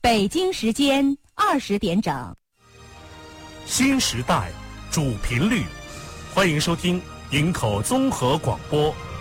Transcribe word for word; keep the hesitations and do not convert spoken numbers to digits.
北京时间二十点整。 新时代主频率，欢迎收听营口综合广播